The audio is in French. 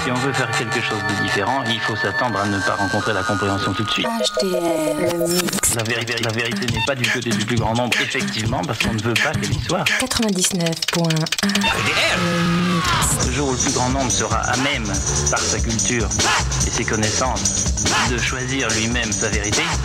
Si on veut faire quelque chose de différent, il faut s'attendre à ne pas rencontrer la compréhension tout de suite. HDR, le mix. La vérité n'est pas du côté du plus grand nombre, effectivement, parce qu'on ne veut pas qu'elle y soit. 99.1. Le jour où le plus grand nombre sera à même, par sa culture et ses connaissances, de choisir lui-même sa vérité,